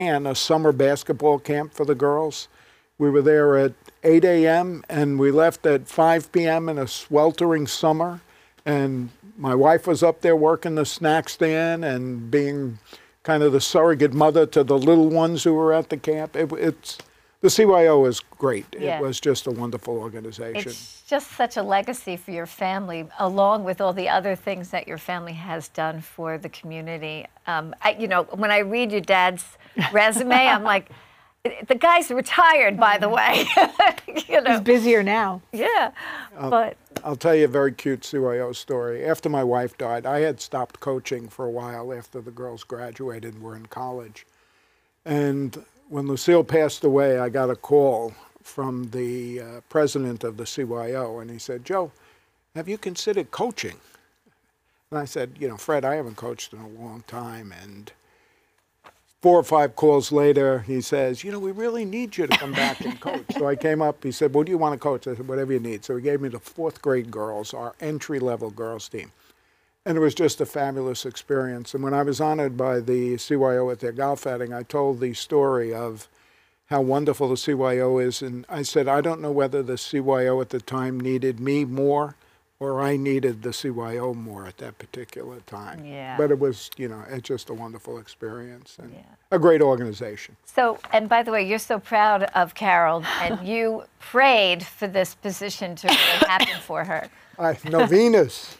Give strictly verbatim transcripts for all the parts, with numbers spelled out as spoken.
and a summer basketball camp for the girls. We were there at eight A M and we left at five P M in a sweltering summer. And my wife was up there working the snack stand and being kind of the surrogate mother to the little ones who were at the camp. It, it's the C Y O is great. Yeah. It was just a wonderful organization. It's just such a legacy for your family, along with all the other things that your family has done for the community. Um, I, you know, when I read your dad's resume, I'm like, the guy's retired, by the way. You know. He's busier now. Yeah, I'll, but I'll tell you a very cute C Y O story. After my wife died, I had stopped coaching for a while after the girls graduated and were in college. And when Lucille passed away, I got a call from the uh, president of the C Y O, and he said, "Joe, have you considered coaching?" And I said, "You know, Fred, I haven't coached in a long time." And four or five calls later, he says, "You know, we really need you to come back and coach." So I came up, he said, "What do you want to coach?" I said, "Whatever you need." So he gave me the fourth grade girls, our entry-level girls team. And it was just a fabulous experience. And when I was honored by the C Y O at their golf outing, I told the story of how wonderful the C Y O is. And I said, I don't know whether the C Y O at the time needed me more or I needed the C Y O more at that particular time. Yeah. But it was, you know, it's just a wonderful experience and Yeah. a great organization. So, and by the way, you're so proud of Carol, and you prayed for this position to really happen for her. I, novenas.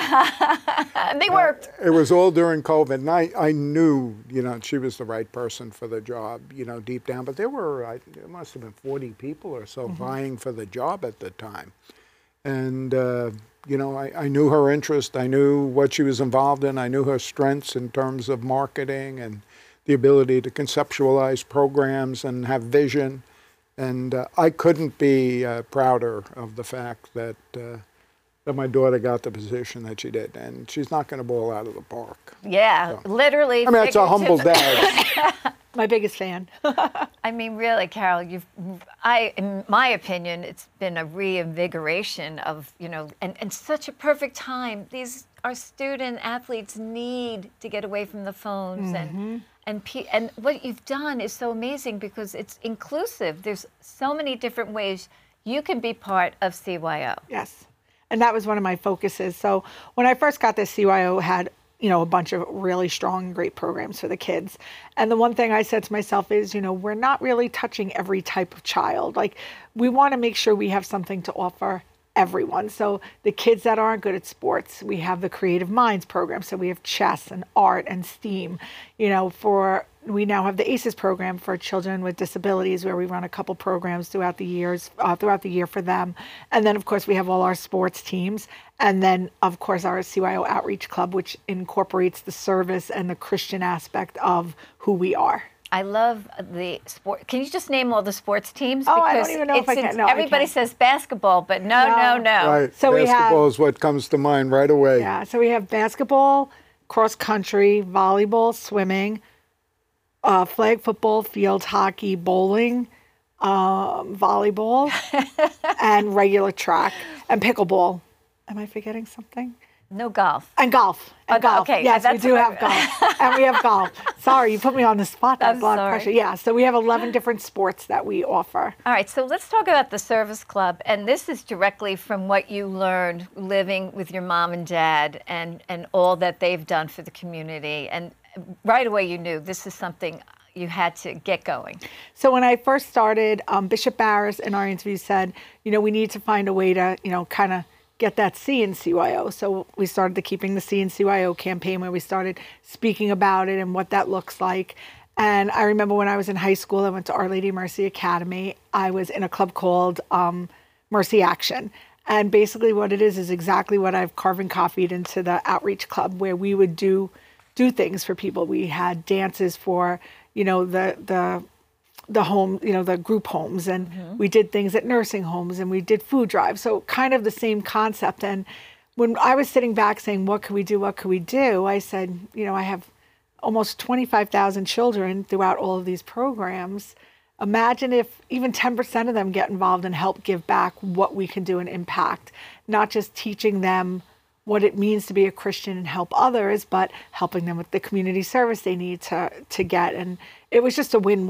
And they worked. It was all during COVID, and I, I knew, you know, she was the right person for the job, you know, deep down. But there were, I, there must have been forty people or so mm-hmm. vying for the job at the time. And, uh, you know, I, I knew her interest. I knew what she was involved in. I knew her strengths in terms of marketing and the ability to conceptualize programs and have vision. And uh, I couldn't be uh, prouder of the fact that uh, that my daughter got the position that she did. And she's not going to ball out of the park. Yeah, so. Literally. I mean, it's a humble dad. My biggest fan. I mean, really, Carol, you've, I, in my opinion, it's been a reinvigoration of, you know, and, and such a perfect time. These, our student athletes need to get away from the phones. Mm-hmm. and And, P and what you've done is so amazing because it's inclusive. There's so many different ways you can be part of C Y O. Yes. And that was one of my focuses. So when I first got this, C Y O had, you know, a bunch of really strong, great programs for the kids. And the one thing I said to myself is, you know, we're not really touching every type of child. Like, we want to make sure we have something to offer everyone. So the kids that aren't good at sports, we have the Creative Minds program. So we have chess and art and STEAM. You know, for we now have the ACES program for children with disabilities, where we run a couple programs throughout the years, uh, throughout the year for them. And then, of course, we have all our sports teams. And then, of course, our C Y O Outreach Club, which incorporates the service and the Christian aspect of who we are. I love the sport. Can you just name all the sports teams? Oh, because I don't even know if I can. No, everybody I says basketball, but no, no, No. no. Right. So we Basketball have- is what comes to mind right away. Yeah, so we have basketball, cross country, volleyball, swimming, uh, flag football, field hockey, bowling, um, volleyball, and regular track, and pickleball. Am I forgetting something? No golf. And golf. And Oh, go- golf. okay, Yes, we that's do what I- have golf. And we have golf. Sorry, you put me on the spot. That's I'm a lot sorry. of pressure. Yeah, so we have eleven different sports that we offer. All right, so let's talk about the Service Club. And this is directly from what you learned living with your mom and dad and, and all that they've done for the community. And right away you knew this is something you had to get going. So when I first started, um, Bishop Barris in our interview said, you know, we need to find a way to, you know, kind of get that C in C Y O. So we started the Keeping the C in C Y O campaign, where we started speaking about it and what that looks like. And I remember when I was in high school, I went to Our Lady of Mercy Academy. I was in a club called um, Mercy Action. And basically what it is is exactly what I've carbon copied into the Outreach Club, where we would do do things for people. We had dances for, you know, the the the home, you know, the group homes, and mm-hmm. we did things at nursing homes, and we did food drives. So kind of the same concept. And when I was sitting back saying, what could we do? What could we do? I said, you know, I have almost twenty-five thousand children throughout all of these programs. Imagine if even ten percent of them get involved and help give back, what we can do and impact, not just teaching them what it means to be a Christian and help others, but helping them with the community service they need to to get. And it was just a win-win.